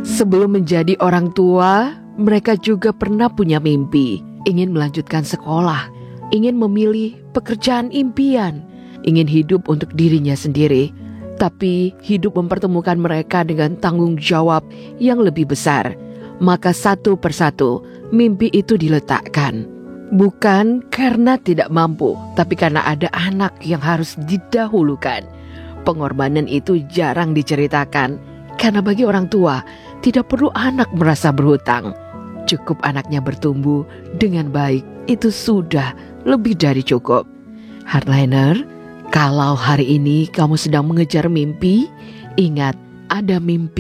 Sebelum menjadi orang tua, mereka juga pernah punya mimpi, ingin melanjutkan sekolah, ingin memilih pekerjaan impian, ingin hidup untuk dirinya sendiri. Tapi hidup mempertemukan mereka dengan tanggung jawab yang lebih besar. Maka satu persatu mimpi itu diletakkan. Bukan karena tidak mampu, tapi karena ada anak yang harus didahulukan. Pengorbanan itu jarang diceritakan, karena bagi orang tua tidak perlu anak merasa berhutang. Cukup anaknya bertumbuh dengan baik, itu sudah lebih dari cukup. Hardliner, kalau hari ini kamu sedang mengejar mimpi, ingat ada mimpi